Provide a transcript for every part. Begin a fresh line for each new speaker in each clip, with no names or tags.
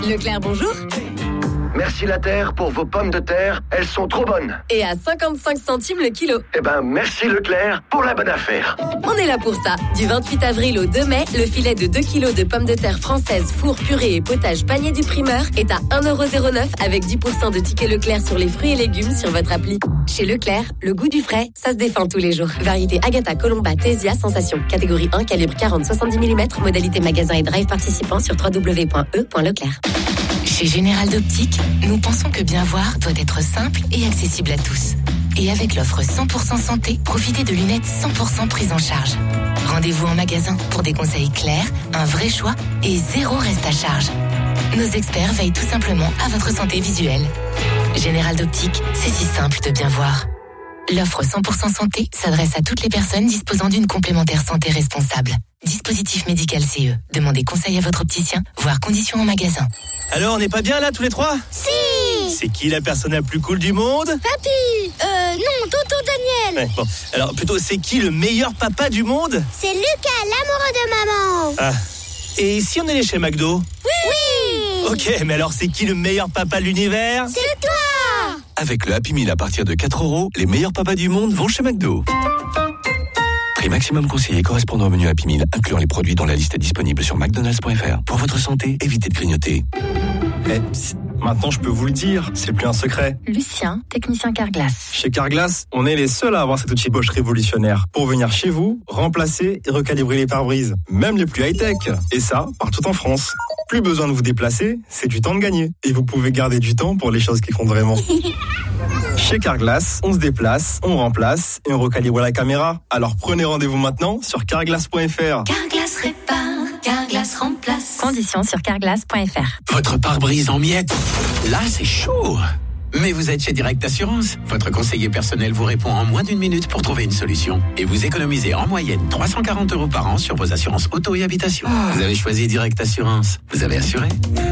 Leclerc, bonjour.
Merci la terre pour vos pommes de terre, elles sont trop bonnes.
Et à 55 centimes le kilo.
Eh ben, merci Leclerc pour la bonne affaire.
On est là pour ça. Du 28 avril au 2 mai, le filet de 2 kilos de pommes de terre françaises, four, purée et potage panier du primeur est à 1,09€ avec 10% de tickets Leclerc sur les fruits et légumes sur votre appli. Chez Leclerc, le goût du frais, ça se défend tous les jours. Variété Agatha, Colomba, Tésia, Sensation. Catégorie 1, calibre 40-70 mm. Modalité magasin et drive participant sur www.e.leclerc.
Chez Général d'Optique, nous pensons que bien voir doit être simple et accessible à tous. Et avec l'offre 100% santé, profitez de lunettes 100% prises en charge. Rendez-vous en magasin pour des conseils clairs, un vrai choix et 0 reste à charge. Nos experts veillent tout simplement à votre santé visuelle. Général d'Optique, c'est si simple de bien voir. L'offre 100% santé s'adresse à toutes les personnes disposant d'une complémentaire santé responsable. Dispositif médical CE. Demandez conseil à votre opticien, voire conditions en magasin.
Alors, on n'est pas bien là tous les trois ?
Si.
C'est qui la personne la plus cool du monde ?
Papy. Non, tonton Daniel.
Ouais, bon. Alors, plutôt, c'est qui le meilleur papa du monde ?
C'est Lucas, l'amoureux de maman.
Ah. Et si on allait chez McDo ?
Oui.
Ok, mais alors c'est qui le meilleur papa de l'univers ?
C'est toi.
Avec le Happy Meal à partir de 4€, les meilleurs papas du monde vont chez McDo. Prix maximum conseillé correspondant au menu Happy Meal, incluant les produits dont la liste est disponible sur mcdonalds.fr. Pour votre santé, évitez de grignoter.
Maintenant, je peux vous le dire, c'est plus un secret.
Lucien, technicien Carglass.
Chez Carglass, on est les seuls à avoir cet outil Bosch révolutionnaire pour venir chez vous, remplacer et recalibrer les pare-brises, même les plus high-tech. Et ça, partout en France. Plus besoin de vous déplacer, c'est du temps de gagner. Et vous pouvez garder du temps pour les choses qui comptent vraiment. Chez Carglass, on se déplace, on remplace et on recalibre la caméra. Alors prenez rendez-vous maintenant sur carglass.fr.
Carglass répare, Carglass remplace. Conditions sur carglass.fr.
Votre pare-brise en miettes, là c'est chaud. Mais vous êtes chez Direct Assurance. Votre conseiller personnel vous répond en moins d'1 minute pour trouver une solution. Et vous économisez en moyenne 340€ par an sur vos assurances auto et habitation. Vous avez choisi Direct Assurance. Vous avez assuré.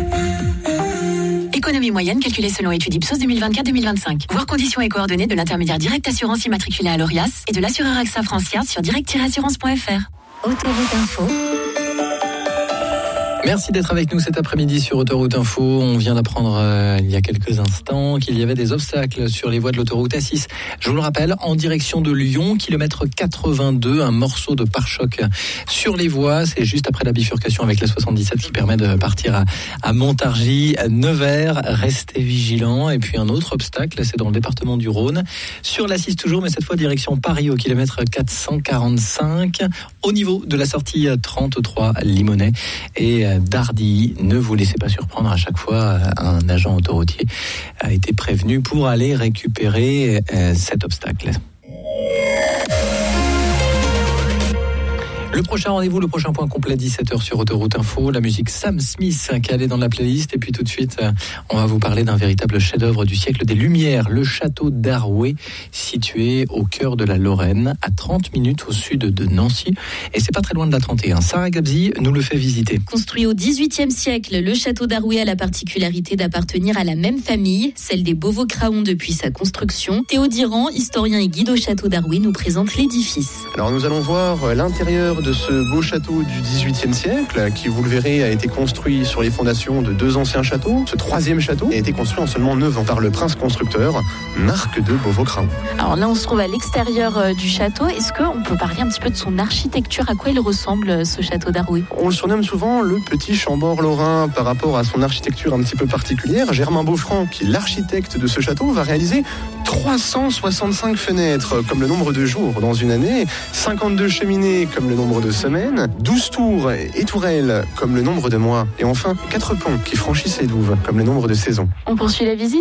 Économie moyenne calculée selon étude Ipsos 2024-2025. Voir conditions et coordonnées de l'intermédiaire Direct Assurance immatriculé à l'ORIAS et de l'assureur AXA Francia sur direct-assurance.fr.
Autoroute Info.
Merci d'être avec nous cet après-midi sur Autoroute Info. On vient d'apprendre il y a quelques instants qu'il y avait des obstacles sur les voies de l'autoroute A6. Je vous le rappelle, en direction de Lyon, kilomètre 82, un morceau de pare-choc sur les voies. C'est juste après la bifurcation avec la 77 qui permet de partir à Montargis, Nevers. Restez vigilants. Et puis un autre obstacle, c'est dans le département du Rhône. Sur l'A6 toujours, mais cette fois direction Paris au kilomètre 445, au niveau de la sortie 33 Limonest. Et d'Ardilly, ne vous laissez pas surprendre, à chaque fois un agent autoroutier a été prévenu pour aller récupérer cet obstacle. Le prochain rendez-vous, le prochain point complet, 17h sur Autoroute Info. La musique Sam Smith qui est dans la playlist. Et puis tout de suite, on va vous parler d'un véritable chef-d'œuvre du siècle des Lumières, le château d'Arouet, situé au cœur de la Lorraine, à 30 minutes au sud de Nancy. Et c'est pas très loin de la 31. Sarah Gabzi nous le fait visiter.
Construit au XVIIIe siècle, le château d'Arouet a la particularité d'appartenir à la même famille, celle des Beauvau-Craon depuis sa construction. Théo Diran, historien et guide au château d'Arouet, nous présente l'édifice.
Alors nous allons voir l'intérieur de ce beau château du XVIIIe siècle, qui, vous le verrez, a été construit sur les fondations de 2 anciens châteaux. Ce 3e château a été construit en seulement 9 ans par le prince constructeur, Marc de Beauvau-Craon.
Alors là, on se trouve à l'extérieur du château. Est-ce qu'on peut parler un petit peu de son architecture ? À quoi il ressemble, ce château d'Arouet ?
On le surnomme souvent le petit Chambord lorrain par rapport à son architecture un petit peu particulière. Germain Beaufranc, qui est l'architecte de ce château, va réaliser 365 fenêtres, comme le nombre de jours dans une année, 52 cheminées, comme le nombre de semaines, 12 tours et tourelles, comme le nombre de mois, et enfin 4 ponts qui franchissent les douves, comme le nombre de saisons.
On poursuit la visite ?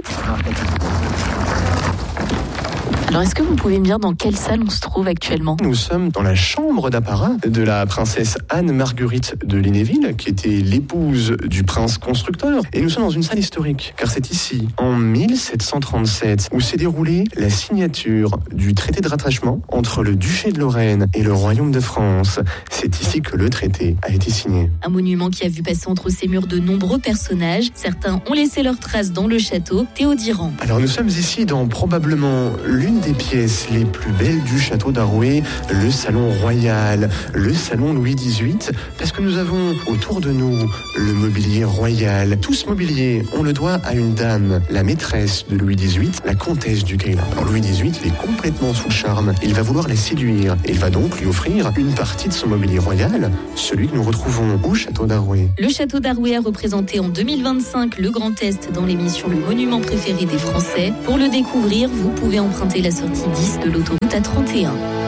Alors, est-ce que vous pouvez me dire dans quelle salle on se trouve actuellement ?
Nous sommes dans la chambre d'apparat de la princesse Anne-Marguerite de Lunéville, qui était l'épouse du prince constructeur. Et nous sommes dans une salle historique, car c'est ici, en 1737, où s'est déroulée la signature du traité de rattachement entre le duché de Lorraine et le royaume de France. C'est ici que le traité a été signé.
Un monument qui a vu passer entre ses murs de nombreux personnages. Certains ont laissé leurs traces dans le château. Théo Diran.
Alors nous sommes ici dans probablement l'une des pièces les plus belles du château d'Arouet, le salon royal, le salon Louis XVIII, parce que nous avons autour de nous le mobilier royal. Tout ce mobilier, on le doit à une dame, la maîtresse de Louis XVIII, la comtesse du Guélin. Alors Louis XVIII, il est complètement sous le charme. Il va vouloir la séduire et il va donc lui offrir une partie de son mobilier royal, celui que nous retrouvons au château d'Arouet.
Le château d'Arouet a représenté en 2025 le Grand Est dans l'émission Le Monument préféré des Français. Pour le découvrir, vous pouvez emprunter la sortie 10 de l'autoroute A31.